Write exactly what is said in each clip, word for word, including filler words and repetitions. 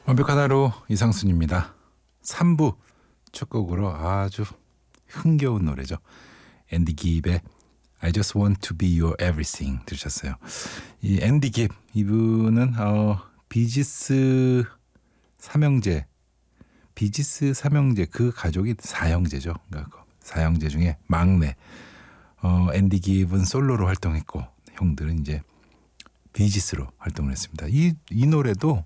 완벽한 하루 이상순입니다. 삼 부 첫 곡으로 아주 흥겨운 노래죠. 앤디 깁의 I just want to be your everything 들으셨어요. 이 앤디 깁 이분은 어, 비지스 삼형제 비지스 삼형제 그 가족이 사형제죠. 그러니까 사형제 중에 막내 어, 앤디 깁은 솔로로 활동했고 형들은 이제 비지스로 활동을 했습니다. 이, 이 노래도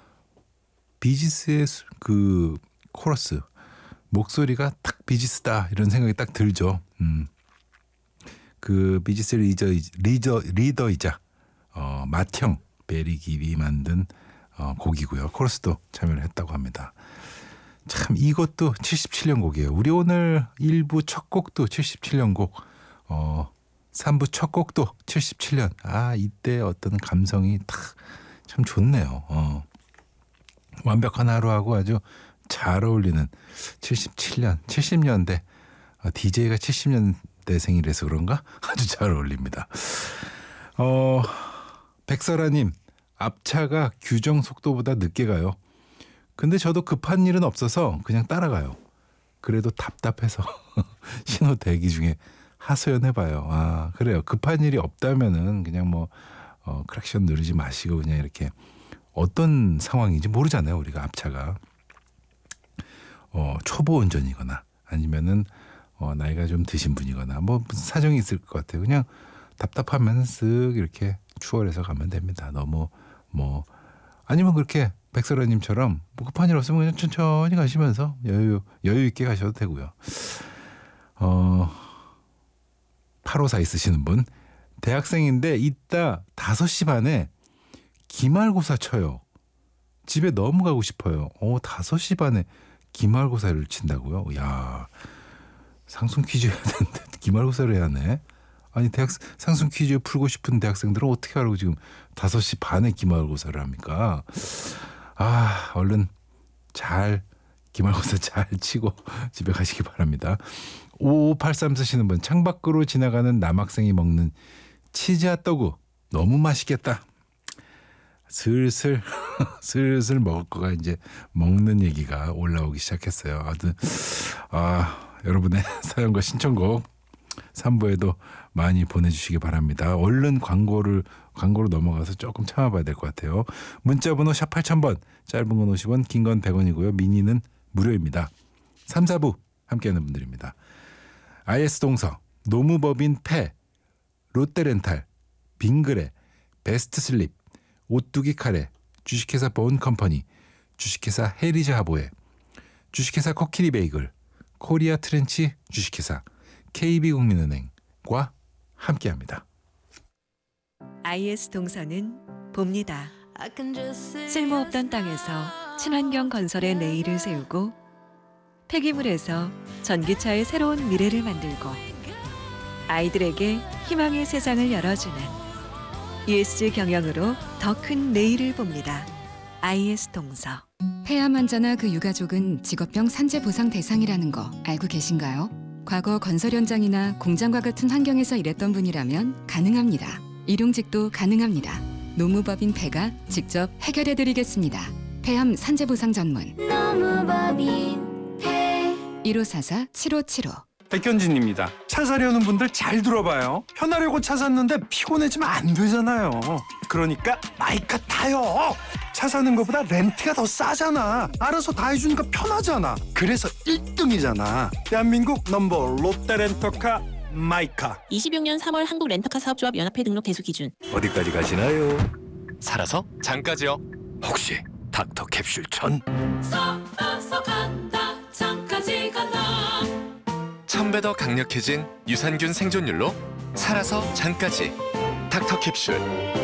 비지스의 그 코러스 목소리가 딱 비지스다 이런 생각이 딱 들죠. 음. 그 비지스 리더, 리더, 리더이자 어, 맏형 베리 깁이 만든 어, 곡이고요. 코러스도 참여를 했다고 합니다. 참 이것도 칠십칠 년 곡이에요. 우리 오늘 일 부 첫 곡도 칠십칠 년 곡, 어, 삼 부 첫 곡도 칠십칠 년. 아 이때 어떤 감성이 딱 참 좋네요. 어. 완벽한 하루하고 아주 잘 어울리는 칠십칠 년, 칠십 년대 어, 디제이가 칠십 년대생이라서 그런가? 아주 잘 어울립니다. 어, 백설아님, 앞차가 규정 속도보다 늦게 가요. 근데 저도 급한 일은 없어서 그냥 따라가요. 그래도 답답해서 신호 대기 중에 하소연 해봐요. 아 그래요. 급한 일이 없다면은 그냥 뭐 어, 크랙션 누르지 마시고 그냥 이렇게 어떤 상황인지 모르잖아요. 우리가 앞차가 어, 초보 운전이거나 아니면은 어, 나이가 좀 드신 분이거나 뭐 무슨 사정이 있을 것 같아요. 그냥 답답하면 쓱 이렇게 추월해서 가면 됩니다. 너무 뭐 아니면 그렇게 백설아님처럼 뭐 급한 일 없으면 그냥 천천히 가시면서 여유 여유 있게 가셔도 되고요. 어, 팔오사 있으시는 분 대학생인데 이따 다섯 시 반에 기말고사 쳐요. 집에 너무 가고 싶어요. 어, 다섯 시 반에 기말고사를 친다고요? 야, 상순 퀴즈 해야 되는데 기말고사를 해야 하네. 아니 대학 상순 퀴즈 풀고 싶은 대학생들은 어떻게 하라고 지금 다섯 시 반에 기말고사를 합니까? 아, 얼른 잘 기말고사 잘 치고 집에 가시기 바랍니다. 오오팔삼 쓰시는 분 창밖으로 지나가는 남학생이 먹는 치즈 핫도그 너무 맛있겠다. 슬슬 슬슬 먹을 거가 이제 먹는 얘기가 올라오기 시작했어요. 아무튼 아, 여러분의 사연과 신청곡 삼 부에도 많이 보내주시기 바랍니다. 얼른 광고를 광고로 넘어가서 조금 참아봐야 될 것 같아요. 문자번호 샵 팔천 번 짧은 건 오십 원 긴 건 백 원이고요. 미니는 무료입니다. 삼, 사 부 함께하는 분들입니다. 아이에스 동서 노무법인 패 롯데렌탈 빙그레 베스트슬립 오뚜기 카레, 주식회사 보온컴퍼니, 주식회사 헤리즈 하보에, 주식회사 코끼리 베이글, 코리아 트렌치 주식회사, 케이비국민은행과 함께합니다. 아이에스 동서는 봅니다. 쓸모없던 땅에서 친환경 건설의 내일을 세우고 폐기물에서 전기차의 새로운 미래를 만들고 아이들에게 희망의 세상을 열어주는 이에스지 경영으로 더 큰 내일을 봅니다. 아이에스 동서. 폐암 환자나 그 유가족은 직업병 산재 보상 대상이라는 거 알고 계신가요? 과거 건설 현장이나 공장과 같은 환경에서 일했던 분이라면 가능합니다. 일용직도 가능합니다. 노무법인 폐가 직접 해결해드리겠습니다. 폐암 산재 보상 전문 노무법인 폐 일오사사 칠오칠오. 백현진입니다. 차 사려는 분들 잘 들어봐요. 편하려고 차 샀는데 피곤해지면 안 되잖아요. 그러니까 마이카 타요. 차 사는 것보다 렌트가 더 싸잖아. 알아서 다 해주니까 편하잖아. 그래서 일 등이잖아. 대한민국 넘버 롯데렌터카 마이카. 이십육 년 삼월 한국 렌터카 사업조합 연합회 등록 대수 기준. 어디까지 가시나요? 살아서 장까지요. 혹시 닥터 캡슐 천? 썩어서 간다 장까지 간다. 천 배 더 강력해진 유산균 생존율로 살아서 장까지 닥터 캡슐.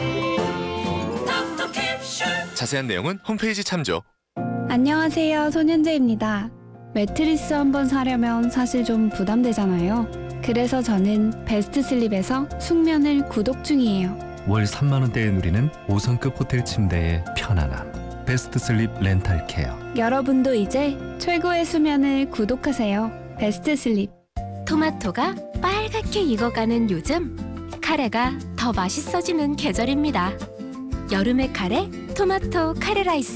닥터 캡슐. 자세한 내용은 홈페이지 참조. 안녕하세요, 손현재입니다. 매트리스 한번 사려면 사실 좀 부담되잖아요. 그래서 저는 베스트슬립에서 숙면을 구독 중이에요. 월 삼만 원대에 누리는 오 성급 호텔 침대의 편안함. 베스트슬립 렌탈 케어. 여러분도 이제 최고의 수면을 구독하세요. 베스트슬립. 토마토가 빨갛게 익어가는 요즘, 카레가 더 맛있어지는 계절입니다. 여름의 카레, 토마토 카레 라이스.